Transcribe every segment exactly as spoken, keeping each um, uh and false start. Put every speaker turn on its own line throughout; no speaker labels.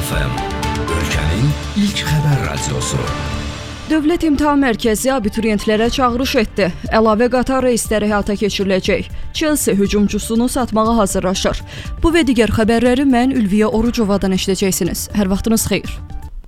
F M, ölkənin ilk xəbər radiosu.
Dövlət İmtahan Mərkəzi abituriyentlərə çağırış etdi. Əlavə qatar reysləri həyata keçiriləcək. Chelsea hücumçusunu satmağa hazırlaşır. Bu və digər xəbərləri mən Ülviyə Orucovadan eşidəcəksiniz. Hər vaxtınız xeyir.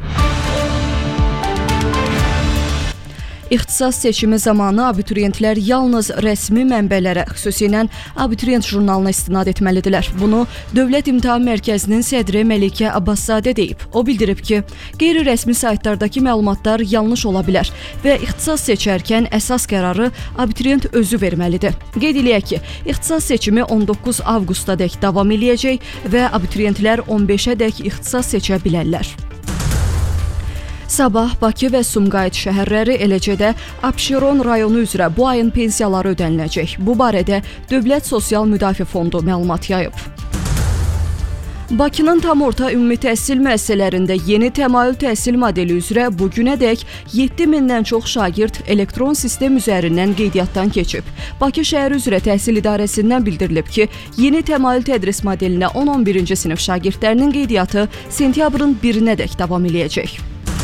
İxtisas seçimi zamanı abituriyentlər yalnız rəsmi mənbələrə, xüsusilə abituriyent jurnalına istinad etməlidirlər. Bunu Dövlət İmtahan Mərkəzinin sədri Məlikə Abbaszadə deyib. O bildirib ki, qeyri-rəsmi saytlardakı məlumatlar yanlış ola bilər və ixtisas seçərkən əsas qərarı abituriyent özü verməlidir. Qeyd eləyək ki, ixtisas seçimi on doqquz avqustadək davam eləyəcək və abituriyentlər on beşədək ixtisas seçə bilərlər. Sabah Bakı və Sumqayıt şəhərləri, eləcə də Abşeron rayonu üzrə bu ayın pensiyaları ödəniləcək. Bu barədə Dövlət Sosial Müdafiə Fondu məlumat yayıb. Bakının tam orta ümumi təhsil müəssisələrində yeni təmayül təhsil modeli üzrə bugünədək yeddi mindən çox şagird elektron sistem üzərindən qeydiyyatdan keçib. Bakı şəhəri üzrə təhsil idarəsindən bildirilib ki, yeni təmayül tədris modelinə on on birinci sinif şagirdlərinin qeydiyyatı sentyabrın birinədək davam eləyəcək.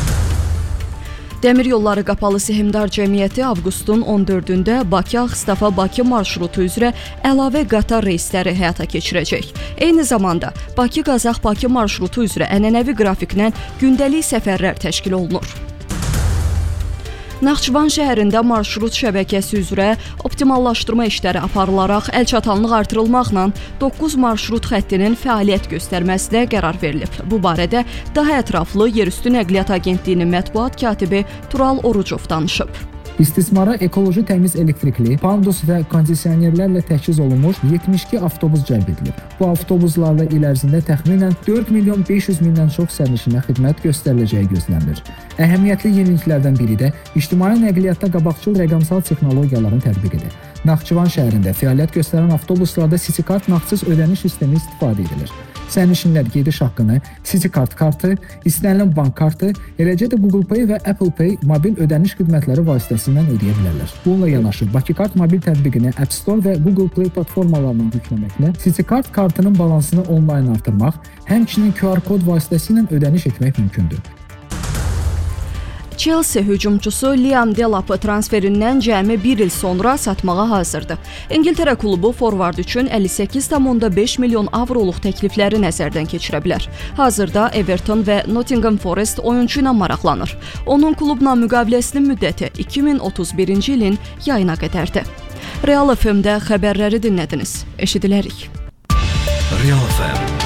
Dəmir Yolları Qapalı Səhmdar Cəmiyyəti avqustun on dördündə Bakı-Ağstafa-Bakı marşrutu üzrə əlavə qatar reysləri həyata keçirəcək. Eyni zamanda Bakı-Qazax-Bakı marşrutu üzrə ənənəvi qrafiklə gündəlik səfərlər təşkil olunur. Naxçıvan şəhərində marşrut şəbəkəsi üzrə optimallaşdırma işləri aparılaraq əlçatanlıq artırılmaqla doqquz marşrut xəttinin fəaliyyət göstərməsinə qərar verilib. Bu barədə daha ətraflı Yerüstü Nəqliyyat Agentliyinin mətbuat katibi Tural Orucov danışıb.
İstismara ekoloji təmiz elektrikli, pandus və kondisionerlərlə təchiz olunmuş yetmiş iki avtobus cəlb edilib. Bu avtobuslarla il ərzində təxminən dörd milyon beş yüz mindən çox sərnişinə xidmət göstəriləcəyi gözlənilir. Əhəmiyyətli yeniliklərdən biri də ictimai nəqliyyatda qabaqcıl rəqəmsal texnologiyaların tətbiqidir. Naxçıvan şəhərində fəaliyyət göstərən avtobuslarda CityCard nağdsız ödəniş sistemi istifadə edilir. Sərnişinlər gediş haqqını CityCard kartı, istənilən bank kartı, eləcə də Google Pay və Apple Pay mobil ödəniş xidmətləri vasitəsilə ödəyə bilərlər. Bununla yanaşı BakıKart mobil tətbiqini App Store və Google Play platformalarından yükləməklə CityCard kartının balansını onlayn artırmaq, həmçinin Q R kod vasitəsilə ödəniş etmək mümkündür.
Chelsea hücumçusu Liam Delap'ı transferindən cəmi bir il sonra satmağa hazırdır. İngiltərə klubu forvard üçün əlli səkkiz tam beş milyon avroluq təklifləri nəzərdən keçirə bilər. Hazırda Everton və Nottingham Forest oyunçu ilə maraqlanır. Onun klubla müqaviləsinin müddəti iki min otuz birinci ilin yayına qədərdir. Real F M-də xəbərləri dinlədiniz. Eşidilərik.
Real F M